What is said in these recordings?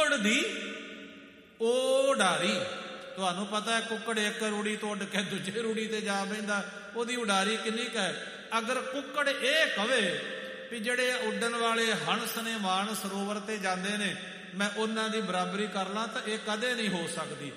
ਕੁੱਕੜ ਦੀ ਉਡਾਰੀ। ਤੁਹਾਨੂੰ ਪਤਾ ਹੈ ਕੁੱਕੜ ਇੱਕ ਰੂੜੀ ਤੋਂ ਉੱਡ ਕੇ ਦੂਜੇ ਰੂੜੀ ਤੇ ਜਾ ਬਹਿੰਦਾ, ਉਹਦੀ ਉਡਾਰੀ ਕਿੰਨੀ ਕੁ ਹੈ। ਅਗਰ ਕੁੱਕੜ ਇਹ ਕਵੇ ਵੀ ਜਿਹੜੇ ਉੱਡਣ ਵਾਲੇ ਹੰਸ ਨੇ ਮਾਨ ਸਰੋਵਰ ਤੇ ਜਾਂਦੇ ਨੇ ਮੈਂ ਉਹਨਾਂ ਦੀ ਬਰਾਬਰੀ ਕਰ ਲਾਂ, ਤਾਂ ਇਹ ਕਦੇ ਨਹੀਂ ਹੋ ਸਕਦੀ।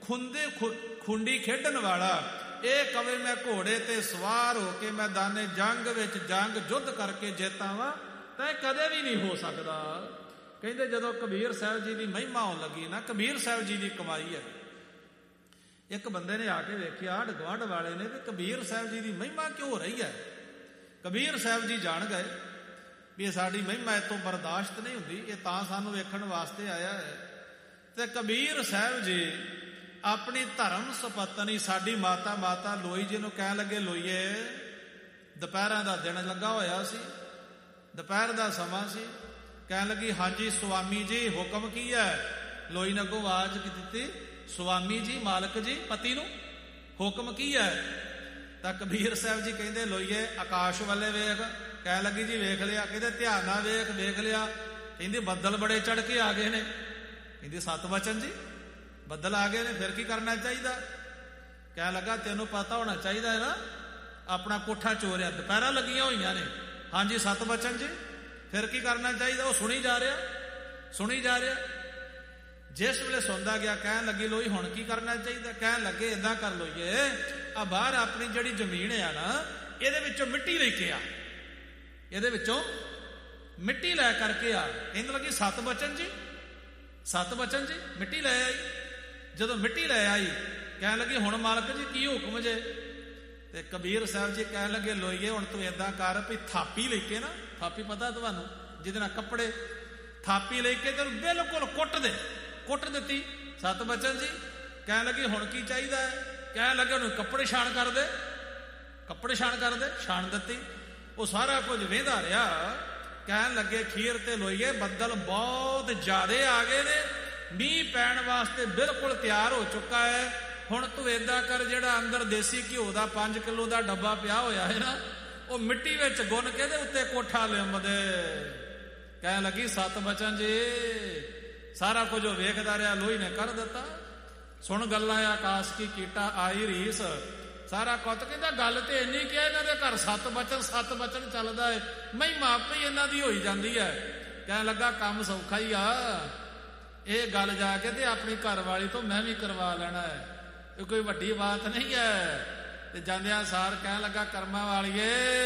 ਖੁੰਡੀ ਖੇਡਣ ਵਾਲਾ ਇਹ ਕਵੇ ਮੈਂ ਘੋੜੇ ਤੇ ਸਵਾਰ ਹੋ ਕੇ ਮੈਦਾਨੇ ਜੰਗ ਵਿੱਚ ਜੰਗ ਯੁੱਧ ਕਰਕੇ ਜਿੱਤਾਵਾਂ, ਤਾਂ ਇਹ ਕਦੇ ਵੀ ਨਹੀਂ ਹੋ ਸਕਦਾ। ਕਹਿੰਦੇ ਜਦੋਂ ਕਬੀਰ ਸਾਹਿਬ ਜੀ ਦੀ ਮਹਿਮਾ ਹੋਣ ਲੱਗੀ ਨਾ, ਕਬੀਰ ਸਾਹਿਬ ਜੀ ਦੀ ਕਮਾਈ ਹੈ। ਇੱਕ ਬੰਦੇ ਨੇ ਆ ਕੇ ਵੇਖਿਆ ਆਂਢ ਗੁਆਂਢ ਵਾਲੇ ਨੇ ਵੀ ਕਬੀਰ ਸਾਹਿਬ ਜੀ ਦੀ ਮਹਿਮਾ ਕਿਉਂ ਹੋ ਰਹੀ ਹੈ। ਕਬੀਰ ਸਾਹਿਬ ਜੀ ਜਾਣ ਗਏ ਵੀ ਇਹ ਸਾਡੀ ਮਹਿਮਾ ਇਹ ਤੋਂ ਬਰਦਾਸ਼ਤ ਨਹੀਂ ਹੁੰਦੀ, ਇਹ ਤਾਂ ਸਾਨੂੰ ਵੇਖਣ ਵਾਸਤੇ ਆਇਆ ਹੈ। ਤੇ ਕਬੀਰ ਸਾਹਿਬ ਜੀ ਆਪਣੀ ਧਰਮ ਸਪਤਨੀ ਸਾਡੀ ਮਾਤਾ ਲੋਈ ਜੀ ਨੂੰ ਕਹਿਣ ਲੱਗੇ, ਲੋਈਏ ਦੁਪਹਿਰਾਂ ਦਾ ਦਿਨ ਲੱਗਾ ਹੋਇਆ ਸੀ, ਦੁਪਹਿਰ ਦਾ ਸਮਾਂ ਸੀ। ਕਹਿਣ ਲੱਗੀ ਹਾਂਜੀ ਸੁਆਮੀ ਜੀ ਹੁਕਮ ਕੀ ਹੈ। ਲੋਈ ਨੇ ਅੱਗੋਂ ਆਵਾਜ਼ ਦਿੱਤੀ, ਸੁਆਮੀ ਜੀ ਮਾਲਕ ਜੀ ਪਤੀ ਨੂੰ ਹੁਕਮ ਕੀ ਹੈ। ਤਾਂ ਕਬੀਰ ਸਾਹਿਬ ਜੀ ਕਹਿੰਦੇ ਲੋਈਏ ਆਕਾਸ਼ ਵੱਲੇ ਵੇਖ। ਕਹਿਣ ਲੱਗੀ ਜੀ ਵੇਖ ਲਿਆ। ਕਹਿੰਦੇ ਧਿਆਨ ਨਾਲ ਵੇਖ ਲਿਆ। ਕਹਿੰਦੀ ਬੱਦਲ ਬੜੇ ਚੜ ਕੇ ਆ ਗਏ ਨੇ। ਕਹਿੰਦੀ ਸਤ ਵਚਨ ਜੀ ਬੱਦਲ ਆ ਗਏ ਨੇ, ਫਿਰ ਕੀ ਕਰਨਾ ਚਾਹੀਦਾ। ਕਹਿਣ ਲੱਗਾ ਤੈਨੂੰ ਪਤਾ ਹੋਣਾ ਚਾਹੀਦਾ ਹੈ ਨਾ, ਆਪਣਾ ਕੋਠਾ ਚੋਰਿਆ, ਦੁਪਹਿਰਾਂ ਲੱਗੀਆਂ ਹੋਈਆਂ ਨੇ। ਹਾਂਜੀ ਸਤ ਵਚਨ ਜੀ, ਫਿਰ ਕੀ ਕਰਨਾ ਚਾਹੀਦਾ। ਉਹ ਸੁਣੀ ਜਾ ਰਿਹਾ। ਜਿਸ ਵੇਲੇ ਸੁਣਦਾ ਗਿਆ ਕਹਿਣ ਲੱਗੀ ਲੋਈ ਹੁਣ ਕੀ ਕਰਨਾ ਚਾਹੀਦਾ। ਕਹਿਣ ਲੱਗੇ ਏਦਾਂ ਕਰ ਲੋਈਏ ਆ ਬਾਹਰ ਆਪਣੀ ਜਿਹੜੀ ਜ਼ਮੀਨ ਆ ਨਾ ਇਹਦੇ ਵਿੱਚੋਂ ਮਿੱਟੀ ਲੈ ਕੇ ਆ, ਇਹਦੇ ਵਿੱਚੋਂ ਮਿੱਟੀ ਲੈ ਕਰਕੇ ਆ। ਕਹਿੰਦੇ ਲੱਗੀ ਸਤ ਵਚਨ ਜੀ ਮਿੱਟੀ ਲੈ ਆਈ। ਜਦੋਂ ਮਿੱਟੀ ਲੈ ਆਈ ਕਹਿਣ ਲੱਗੀ ਹੁਣ ਮਾਲਕ ਜੀ ਕੀ ਹੁਕਮ ਜੇ। ਤੇ ਕਬੀਰ ਸਾਹਿਬ ਜੀ ਕਹਿਣ ਲੱਗੇ ਲੋਈਏ ਹੁਣ ਤੂੰ ਏਦਾਂ ਕਰ ਵੀ ਥਾਪੀ ਲੈ ਕੇ ਨਾ, ਥਾਪੀ ਪਤਾ ਤੁਹਾਨੂੰ ਜਿਹਦੇ ਨਾਲ ਕੱਪੜੇ, ਥਾਪੀ ਲੈ ਕੇ ਤੈਨੂੰ ਬਿਲਕੁਲ ਕੁੱਟ ਦਿੱਤੀ। ਸਤ ਬਚਨ ਜੀ ਕਹਿਣ ਲੱਗੀ ਹੁਣ ਕੀ ਚਾਹੀਦਾ ਹੈ। ਕਹਿਣ ਲੱਗੇ ਉਹਨੂੰ ਕੱਪੜੇ ਛਾਣ ਕਰ ਦੇ। ਛਾਣ ਦਿੱਤੀ। ਉਹ ਸਾਰਾ ਕੁਝ ਵੇਂਦਾ ਰਿਹਾ। ਕਹਿਣ ਲੱਗੇ ਖੀਰ ਤੇ ਲੋਈਏ ਬੱਦਲ ਬਹੁਤ ਜ਼ਿਆਦੇ ਆ ਗਏ ਨੇ, ਮੀਂਹ ਪੈਣ ਵਾਸਤੇ ਬਿਲਕੁਲ ਤਿਆਰ ਹੋ ਚੁੱਕਾ ਹੈ। ਹੁਣ ਤੂੰ ਏਦਾਂ ਕਰ ਜਿਹੜਾ ਅੰਦਰ ਦੇਸੀ ਘਿਓ ਦਾ 5 ਕਿਲੋ ਦਾ ਡੱਬਾ ਪਿਆ ਹੋਇਆ ਹੈ ਨਾ, ਉਹ ਮਿੱਟੀ ਵਿੱਚ ਗੁੰਨ ਕੇ ਦੇ ਉੱਤੇ ਕੋਠਾ ਲਿੰਬ ਦੇ। ਕਹਿਣ ਲੱਗੀ ਸਤ ਬਚਨ ਜੀ। ਸਾਰਾ ਕੁਝ ਉਹ ਵੇਖਦਾ ਰਿਹਾ। ਲੋਈ ਨੇ ਕਰ ਦਿੱਤਾ। ਸੁਣ ਗੱਲਾਂ ਆਕਾਸ਼ ਕੀ ਕੀਟਾ ਆਈ ਰੀਸ। ਸਾਰਾ ਕੁੱਤ ਕਹਿੰਦਾ ਗੱਲ ਤੇ ਇੰਨੀ ਕਿ ਇਹਨਾਂ ਦੇ ਘਰ ਸਤ ਬਚਨ ਚੱਲਦਾ ਹੈ, ਮਹਿਮਾ ਆਪੇ ਹੀ ਇਹਨਾਂ ਦੀ ਹੋਈ ਜਾਂਦੀ ਹੈ। ਕਹਿਣ ਲੱਗਾ ਕੰਮ ਸੌਖਾ ਹੀ ਆ, ਇਹ ਗੱਲ ਜਾ ਕੇ ਤੇ ਆਪਣੀ ਘਰ ਵਾਲੀ ਤੋਂ ਮੈਂ ਵੀ ਕਰਵਾ ਲੈਣਾ ਹੈ, ਇਹ ਕੋਈ ਵੱਡੀ ਬਾਤ ਨਹੀਂ ਹੈ। ਤੇ ਜਾਂਦਿਆਂ ਸਾਰ ਕਹਿਣ ਲੱਗਾ ਕਰਮਾਂ ਵਾਲੀਏ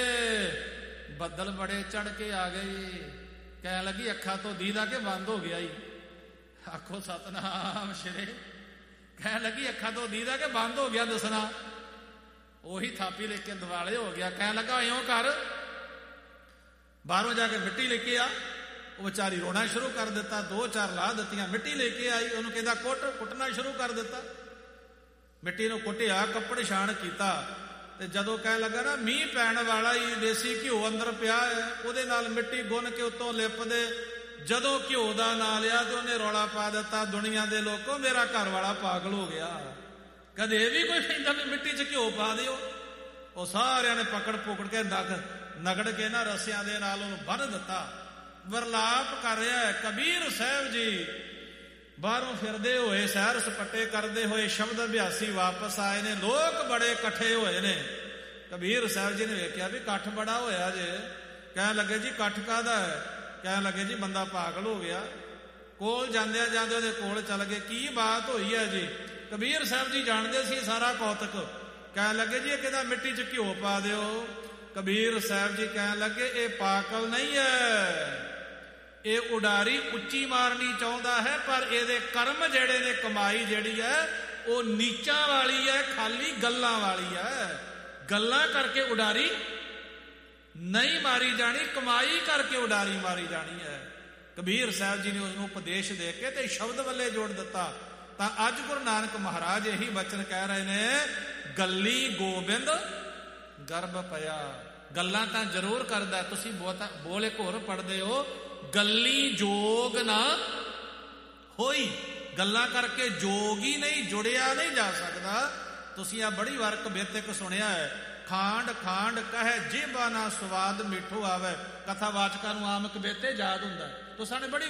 ਬੱਦਲ ਬੜੇ ਚੜ ਕੇ ਆ ਗਏ। ਕਹਿਣ ਲੱਗੀ ਅੱਖਾਂ ਤੋਂ ਦੀਦਾ ਕੇ ਬੰਦ ਹੋ ਗਿਆ। ਆਖੋ ਸਤਨਾਮ ਸ਼੍ਰੀ। ਕਹਿਣ ਲੱਗੀ ਅੱਖਾਂ ਤੋਂ ਦੀਦਾ ਕੇ ਬੰਦ ਹੋ ਗਿਆ ਦੱਸਣਾ। ਉਹੀ ਥਾਪੀ ਲੈ ਕੇ ਦਿਵਾਲੇ ਹੋ ਗਿਆ। ਕਹਿਣ ਲੱਗਾ ਇਉਂ ਕਰ ਬਾਹਰੋਂ ਜਾ ਕੇ ਮਿੱਟੀ ਲੈ ਕੇ ਆ। ਉਹ ਵਿਚਾਰੀ ਰੋਣਾ ਸ਼ੁਰੂ ਕਰ ਦਿੱਤਾ। 2-4 ਲਾ ਦਿੱਤੀਆਂ। ਮਿੱਟੀ ਲੈ ਕੇ ਆਈ। ਉਹਨੂੰ ਕਹਿੰਦਾ ਕੁੱਟਣਾ ਸ਼ੁਰੂ ਕਰ ਦਿੱਤਾ। ਮਿੱਟੀ ਨੂੰ ਕੁੱਟਿਆ, ਕੱਪੜੇ ਛਾਣ ਕੀਤਾ। ਤੇ ਜਦੋਂ ਕਹਿਣ ਲੱਗਾ ਨਾ ਮੀਂਹ ਪੈਣ ਵਾਲਾ ਹੀ, ਦੇਸੀ ਘਿਓ ਅੰਦਰ ਪਿਆ ਹੈ, ਉਹਦੇ ਨਾਲ ਮਿੱਟੀ ਗੁੰਨ ਕੇ ਉੱਤੋਂ ਲਿਪ ਦੇ। ਜਦੋਂ ਘਿਓ ਦਾ ਨਾਂ ਲਿਆ ਤੇ ਉਹਨੇ ਰੌਲਾ ਪਾ ਦਿੱਤਾ, ਦੁਨੀਆ ਦੇ ਲੋਕੋ ਮੇਰਾ ਘਰ ਵਾਲਾ ਪਾਗਲ ਹੋ ਗਿਆ। ਕਦੇ ਇਹ ਵੀ ਕੋਈ ਕਹਿੰਦਾ ਵੀ ਮਿੱਟੀ 'ਚ ਘਿਓ ਪਾ ਦਿਓ। ਉਹ ਸਾਰਿਆਂ ਨੇ ਪਕੜ ਕੇ ਨਗੜ ਕੇ ਨਾ ਰੱਸਿਆਂ ਦੇ ਨਾਲ ਉਹਨੂੰ ਬੰਨ੍ਹ ਦਿੱਤਾ। ਵਰਲਾਪ ਕਰ ਰਿਹਾ ਹੈ। ਕਬੀਰ ਸਾਹਿਬ ਜੀ ਬਾਹਰੋਂ ਫਿਰਦੇ ਹੋਏ, ਸੈਰ ਸਪੱਟੇ ਕਰਦੇ ਹੋਏ ਸ਼ਬਦ ਅਭਿਆਸੀ ਵਾਪਸ ਆਏ ਨੇ। ਲੋਕ ਬੜੇ ਇਕੱਠੇ ਹੋਏ ਨੇ। ਕਬੀਰ ਸਾਹਿਬ ਜੀ ਨੇ ਵੇਖਿਆ ਵੀ ਇਕੱਠ ਬੜਾ ਹੋਇਆ ਜੇ। ਕਹਿਣ ਲੱਗੇ ਜੀ ਇਕੱਠ ਕਾਹਦਾ ਹੈ। ਕਹਿਣ ਲੱਗੇ ਜੀ ਬੰਦਾ ਪਾਗਲ ਹੋ ਗਿਆ। ਕੋਲ ਜਾਂਦੇ ਉਹਦੇ ਕੋਲ ਚੱਲ ਗਏ। ਕੀ ਬਾਤ ਹੋਈ ਹੈ ਜੀ। ਕਬੀਰ ਸਾਹਿਬ ਜੀ ਜਾਣਦੇ ਸੀ ਸਾਰਾ ਕੌਤਕ। ਕਹਿਣ ਲੱਗੇ ਜੀ ਇਹ ਕਹਿੰਦਾ ਮਿੱਟੀ 'ਚ ਘਿਓ ਪਾ ਦਿਓ। ਕਬੀਰ ਸਾਹਿਬ ਜੀ ਕਹਿਣ ਲੱਗੇ ਇਹ ਪਾਗਲ ਨਹੀਂ ਹੈ, ਇਹ ਉਡਾਰੀ ਉੱਚੀ ਮਾਰਨੀ ਚਾਹੁੰਦਾ ਹੈ, ਪਰ ਇਹਦੇ ਕਰਮ ਜਿਹੜੇ ਨੇ, ਕਮਾਈ ਜਿਹੜੀ ਹੈ ਉਹ ਨੀਚਾਂ ਵਾਲੀ ਹੈ, ਖਾਲੀ ਗੱਲਾਂ ਵਾਲੀ ਹੈ। ਗੱਲਾਂ ਕਰਕੇ ਉਡਾਰੀ ਨਹੀਂ ਮਾਰੀ ਜਾਣੀ, ਕਮਾਈ ਕਰਕੇ ਉਡਾਰੀ ਮਾਰੀ ਜਾਣੀ ਹੈ। ਕਬੀਰ ਸਾਹਿਬ ਜੀ ਨੇ ਉਸਨੂੰ ਉਪਦੇਸ਼ ਦੇ ਕੇ ਤੇ ਸ਼ਬਦ ਵੱਲੇ ਜੋੜ ਦਿੱਤਾ। ਤਾਂ ਅੱਜ ਗੁਰੂ ਨਾਨਕ ਮਹਾਰਾਜ ਇਹੀ ਬਚਨ ਕਹਿ ਰਹੇ ਨੇ, ਗੱਲੀ ਗੋਬਿੰਦ ਗਰਭ ਪਿਆ। ਗੱਲਾਂ ਤਾਂ ਜ਼ਰੂਰ ਕਰਦਾ, ਤੁਸੀਂ ਬੋਲੇ ਘੋਰ ਪੜਦੇ ਹੋ। ਗੱਲੀ ਜੋਗ ਨਾ ਹੋਈ, ਗੱਲਾਂ ਕਰਕੇ ਜੋਗ ਹੀ ਨਹੀਂ, ਜੁੜਿਆ ਨਹੀਂ ਜਾ ਸਕਦਾ। ਤੁਸੀਂ ਆ ਬੜੀ ਵਾਰ ਕਬਿੱਤਕ ਸੁਣਿਆ ਹੈ, ਖਾਂਡ ਖਾਂਡ ਕਹੇ ਜੀਭਾ ਨਾ ਸਵਾਦ ਮਿੱਠੋ ਆਵੇ। ਕਥਾਵਾਚਕਾਂ ਨੂੰ ਆਮ ਕਬਿੱਤੇ ਯਾਦ ਹੁੰਦਾ। ਤੁਸਾਂ ਨੇ ਬੜੀ